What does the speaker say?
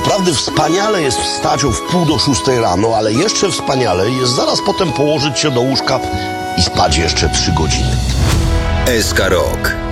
Doprawdy wspaniale jest wstać o 5:45 rano, ale jeszcze wspaniale jest zaraz potem położyć się do łóżka i spać jeszcze 3 godziny. SK Rok.